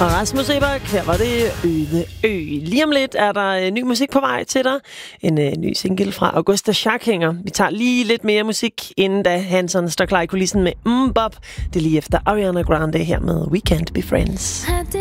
Og Rasmus Sebak, her var det Øde Ø. Lige om lidt er der ny musik på vej til dig. En ny single fra Augusta Scharkinger. Vi tager lige lidt mere musik, inden da Hanson står klar i kulissen med Bob. Det er lige efter Ariana Grande her med We Can't Be Friends.